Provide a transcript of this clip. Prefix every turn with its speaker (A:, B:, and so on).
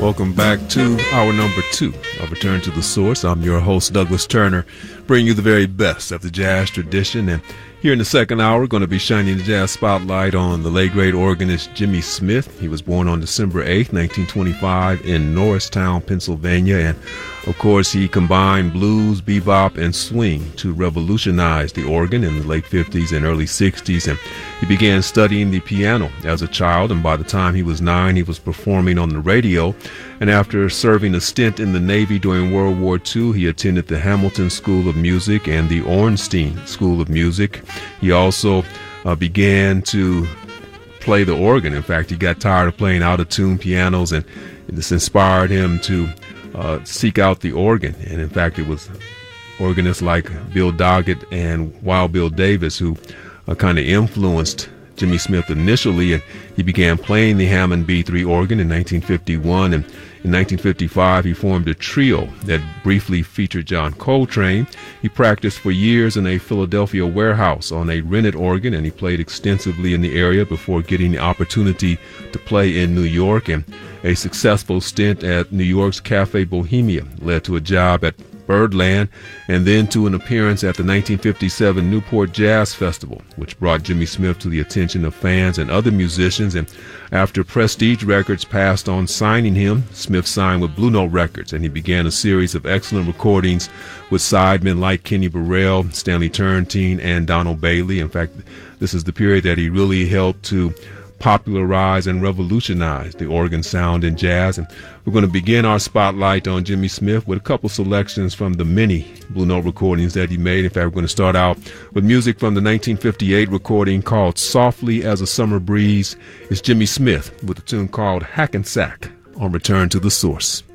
A: Welcome back to hour number 2 of Return to the Source. I'm your host, Douglas Turner, bringing you the very best of the jazz tradition. And here in the second hour, we're going to be shining the jazz spotlight on the late great organist Jimmy Smith. He was born on December 8th, 1925 in Norristown, Pennsylvania. And of course, he combined blues, bebop, and swing to revolutionize the organ in the late 50s and early 60s. And he began studying the piano as a child, and by the time he was 9, he was performing on the radio. And after serving a stint in the Navy during World War II, he attended the Hamilton School of Music and the Ornstein School of Music. He also began to play the organ. In fact, he got tired of playing out-of-tune pianos, and this inspired him to seek out the organ. And in fact, it was organists like Bill Doggett and Wild Bill Davis who kind of influenced Jimmy Smith initially, and he began playing the Hammond B3 organ in 1951, and in 1955 he formed a trio that briefly featured John Coltrane. He practiced for years in a Philadelphia warehouse on a rented organ, and he played extensively in the area before getting the opportunity to play in New York. And a successful stint at New York's Cafe Bohemia led to a job at Birdland, and then to an appearance at the 1957 Newport Jazz Festival, which brought Jimmy Smith to the attention of fans and other musicians. And after Prestige Records passed on signing him, Smith signed with Blue Note Records, and he began a series of excellent recordings with sidemen like Kenny Burrell, Stanley Turrentine, and Donald Bailey. In fact, this is the period that he really helped to popularize and revolutionize the organ sound in jazz. And we're going to begin our spotlight on Jimmy Smith with a couple selections from the many Blue Note recordings that he made. In fact, we're going to start out with music from the 1958 recording called Softly as a Summer Breeze. It's Jimmy Smith with a tune called Hackensack on Return to the Source.